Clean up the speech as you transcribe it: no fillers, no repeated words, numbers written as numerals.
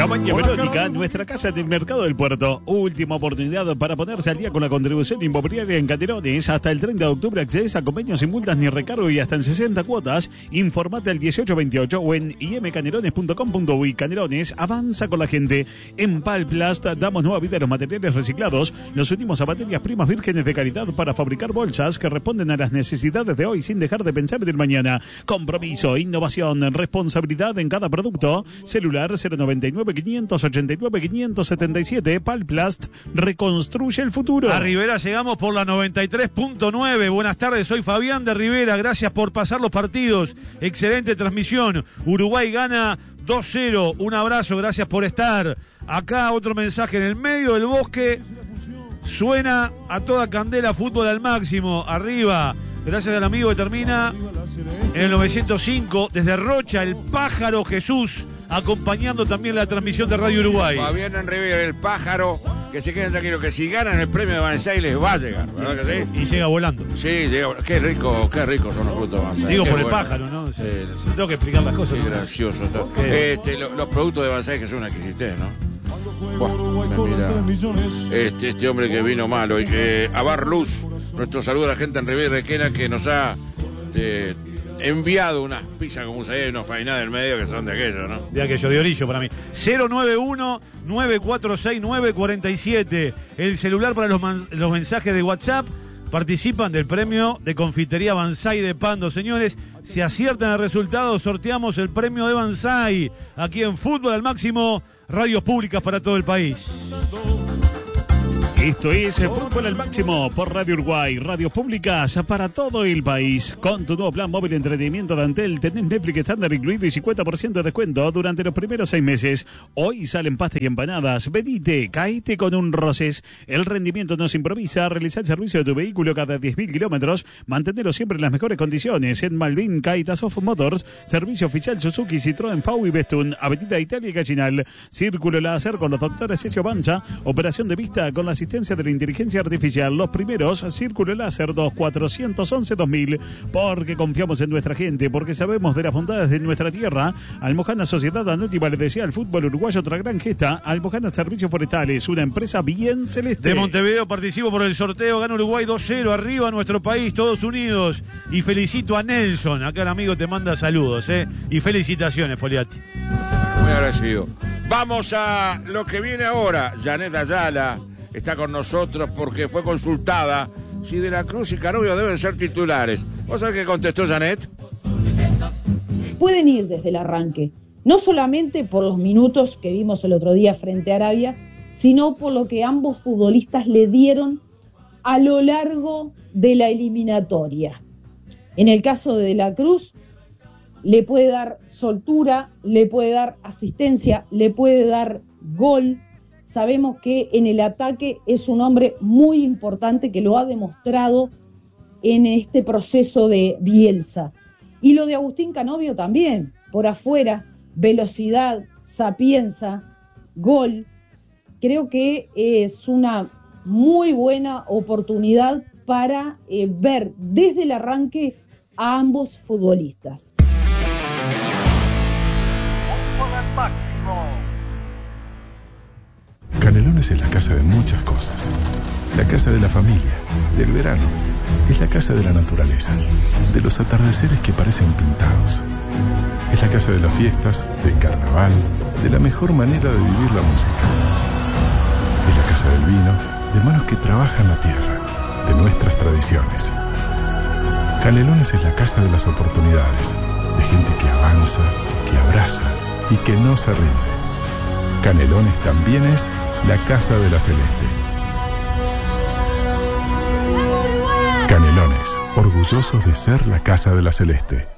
Cabaña Verónica, nuestra casa en el Mercado del Puerto. Última oportunidad para ponerse al día con la contribución inmobiliaria en Canelones. Hasta el 30 de octubre accedes a convenios sin multas ni recargo y hasta en 60 cuotas. Informate al 1828 o en imcanelones.com.uy. Canelones avanza con la gente. En Palplast damos nueva vida a los materiales reciclados. Nos unimos a materias primas vírgenes de calidad para fabricar bolsas que responden a las necesidades de hoy sin dejar de pensar en el mañana. Compromiso, innovación, responsabilidad en cada producto. Celular 099 589 577. Palplast reconstruye el futuro. A Rivera llegamos por la 93.9. Buenas tardes, soy Fabián de Rivera. Gracias por pasar los partidos. Excelente transmisión. Uruguay gana 2-0. Un abrazo, gracias por estar. Acá otro mensaje en el medio del bosque. Suena a toda candela, fútbol al máximo. Arriba. Gracias al amigo que termina en el 905. Desde Rocha, el pájaro Jesús, acompañando también la transmisión de Radio Uruguay. Fabián en Rivera, el pájaro, que se queden tranquilos, que si ganan el premio de Banzai les va a llegar, ¿verdad que sí? Y llega volando. Sí, llega, qué rico son los frutos de Banzai. Digo qué por bueno. el pájaro, ¿no? Sí. Tengo que explicar las cosas. Qué ¿no? gracioso está. Los productos de Banzai que son una exquisitez, ¿no? Mira, este hombre que vino malo y que a Bar Luz, nuestro saludo a la gente en Rivera Requena que nos ha enviado unas pizzas con musaía y unos fainadas del medio que son de aquello, ¿no? De aquello, de orillo para mí. 091-946-947. El celular para los mensajes de WhatsApp. Participan del premio de Confitería Banzai de Pando. Señores, si aciertan el resultado, sorteamos el premio de Banzai. Aquí en Fútbol al Máximo, radios públicas para todo el país. Esto es Fútbol al Máximo por Radio Uruguay, radios públicas para todo el país. Con tu nuevo plan móvil de entretenimiento de Antel, tenés Netflix estándar incluido y 50% de descuento durante los primeros 6 meses. Hoy salen pastas y empanadas. Venite, caíte con un Roses. El rendimiento no se improvisa. Realiza el servicio de tu vehículo cada 10.000 kilómetros. Mantenerlo siempre en las mejores condiciones. En Malvin, Kaitas of Motors. Servicio oficial Suzuki, Citroën, FAU y Bestun. Avenida Italia y Gallinal. Círculo Láser con los doctores Cesio Bancha. Operación de vista con la asistencia de la inteligencia artificial. Los primeros, Círculo Láser 2411-2000. Porque confiamos en nuestra gente, porque sabemos de las bondades de nuestra tierra. Almojana Sociedad Anónima le desea al fútbol uruguayo otra gran gesta. Almojana Servicios Forestales, una empresa bien celeste. De Montevideo participo por el sorteo. Gana Uruguay 2-0. Arriba nuestro país, todos unidos. Y felicito a Nelson. Acá el amigo te manda saludos, y felicitaciones, Foliati. Muy agradecido. Vamos a lo que viene ahora. Janet Ayala está con nosotros porque fue consultada si De la Cruz y Canovio deben ser titulares. ¿Vos sabés qué contestó Janet? Pueden ir desde el arranque, no solamente por los minutos que vimos el otro día frente a Arabia, sino por lo que ambos futbolistas le dieron a lo largo de la eliminatoria. En el caso de la Cruz, le puede dar soltura, le puede dar asistencia, le puede dar gol. Sabemos que en el ataque es un hombre muy importante que lo ha demostrado en este proceso de Bielsa. Y lo de Agustín Canovio también, por afuera, velocidad, sapienza, gol. Creo que es una muy buena oportunidad para ver desde el arranque a ambos futbolistas. Canelones es la casa de muchas cosas. La casa de la familia, del verano. Es la casa de la naturaleza, de los atardeceres que parecen pintados. Es la casa de las fiestas, del carnaval, de la mejor manera de vivir la música. Es la casa del vino, de manos que trabajan la tierra, de nuestras tradiciones. Canelones es la casa de las oportunidades, de gente que avanza, que abraza y que no se rinde. Canelones también es la casa de la Celeste. Canelones, orgullosos de ser la casa de la Celeste.